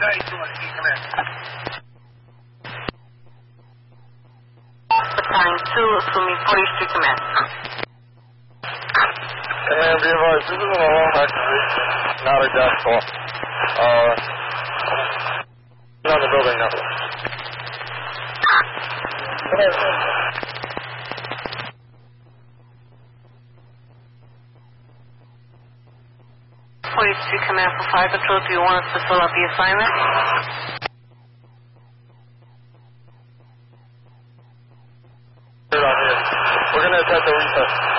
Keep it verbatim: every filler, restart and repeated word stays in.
Battalion two, assuming forty-three command. Command, be advised, this is an alarm activation, not a gas call. Uh, not in the building now. forty-three command for fire control, do you want us to fill out the assignment? We're going to attack the recess.